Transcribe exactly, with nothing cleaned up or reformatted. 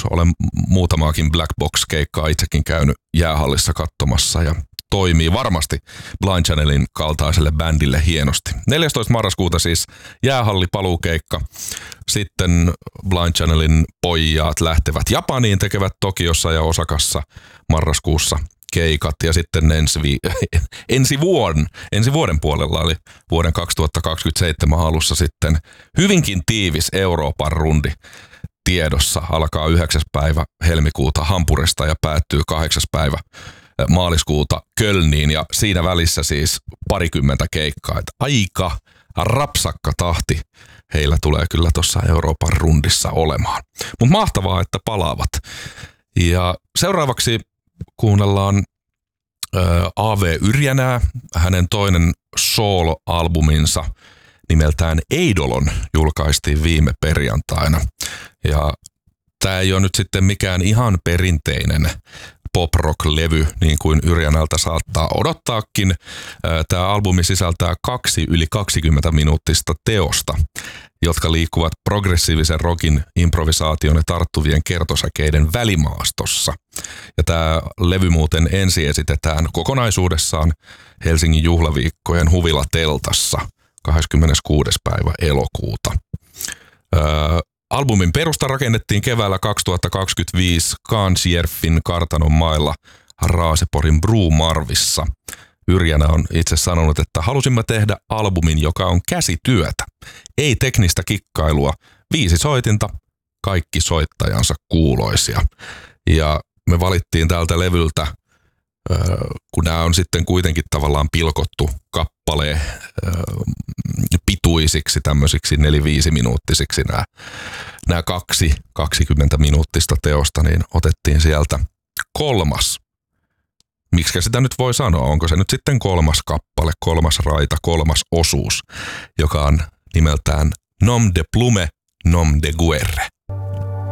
Olen muutamaakin Black Box-keikkaa itsekin käynyt jäähallissa katsomassa ja toimii varmasti Blind Channelin kaltaiselle bändille hienosti. neljästoista marraskuuta siis jäähalli paluukeikka. Sitten Blind Channelin pojat lähtevät Japaniin, tekevät Tokiossa ja Osakassa marraskuussa keikat. Ja sitten ensi, vi- ensi, vuoden, ensi vuoden puolella, eli vuoden kaksituhattakaksikymmentäseitsemän alussa sitten hyvinkin tiivis Euroopan rundi tiedossa. Alkaa yhdeksäs päivä helmikuuta Hampurista ja päättyy kahdeksas päivä maaliskuuta Kölniin, ja siinä välissä siis parikymmentä keikkaa. Et aika rapsakka tahti heillä tulee kyllä tuossa Euroopan rundissa olemaan. Mutta mahtavaa, että palaavat. Ja seuraavaksi kuunnellaan ää, A V Yrjänää. Hänen toinen solo-albuminsa nimeltään Eidolon julkaistiin viime perjantaina. Ja tämä ei ole nyt sitten mikään ihan perinteinen pop-rock-levy, niin kuin Yrjänältä saattaa odottaakin. Tämä albumi sisältää kaksi yli kaksikymmentä minuuttista teosta, jotka liikkuvat progressiivisen rockin, improvisaation ja tarttuvien kertosäkeiden välimaastossa. Ja tämä levy muuten ensi esitetään kokonaisuudessaan Helsingin juhlaviikkojen Huvila-teltassa kahdeskymmeneskuudes päivä elokuuta. Öö, Albumin perusta rakennettiin keväällä kaksituhattakaksikymmentäviisi Kansjärfin kartanon mailla Raaseporin Brumarvissa. Yrjänä on itse sanonut, että halusimme tehdä albumin, joka on käsityötä. Ei teknistä kikkailua, viisi soitinta, kaikki soittajansa kuuloisia. Ja me valittiin tältä levyltä, kun nämä on sitten kuitenkin tavallaan pilkottu kappale pituisiksi, tämmöisiksi neli-viisi minuuttisiksi nämä, nämä kaksi kaksikymmentä minuuttista teosta, niin otettiin sieltä kolmas. Miksikä sitä nyt voi sanoa? Onko se nyt sitten kolmas kappale, kolmas raita, kolmas osuus, joka on nimeltään Nom de Plume, Nom de Guerre.